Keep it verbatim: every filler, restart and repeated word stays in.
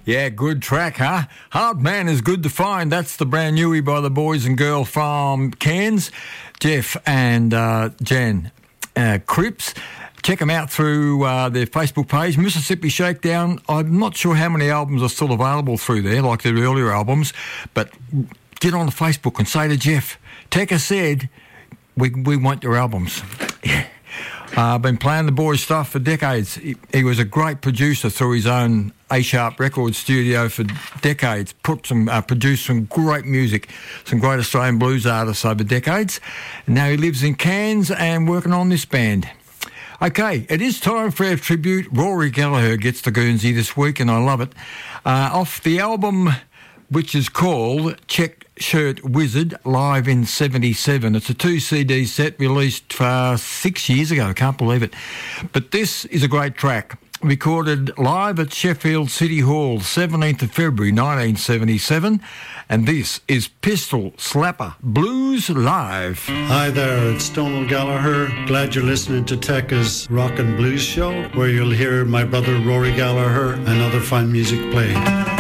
Yeah, good track, huh? Hard Man is good to find. That's the brand newie by the boys and girl from Cairns, Jeff and uh, Jan uh, Cripps. Check them out through uh, their Facebook page, Mississippi Shakedown. I'm not sure how many albums are still available through there, like their earlier albums, but get on the Facebook and say to Jeff, Tekka said, we, we want your albums. I've uh, been playing the boys' stuff for decades. He, he was a great producer through his own A-Sharp Records studio for decades, put some, uh, produced some great music, some great Australian blues artists over decades. And now he lives in Cairns and working on this band. Okay, it is time for our tribute. Rory Gallagher gets to Guernsey this week, and I love it. Uh, off the album, which is called Check Shirt Wizard, live in seventy-seven. It's a two C D set released uh, six years ago. I can't believe it. But this is a great track. Recorded live at Sheffield City Hall, seventeenth of February nineteen seventy-seven. And this is Pistol Slapper Blues Live. Hi there, it's Donald Gallagher. Glad you're listening to Tekka's Rock and Blues Show, where you'll hear my brother Rory Gallagher and other fine music played.